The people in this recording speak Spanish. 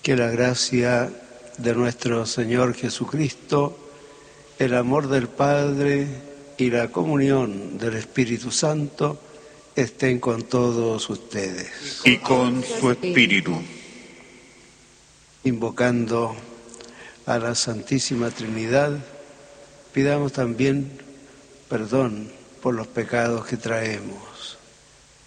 Que la gracia de nuestro Señor Jesucristo, el amor del Padre y la comunión del Espíritu Santo estén con todos ustedes. Y con su espíritu. Invocando a la Santísima Trinidad, pidamos también perdón por los pecados que traemos.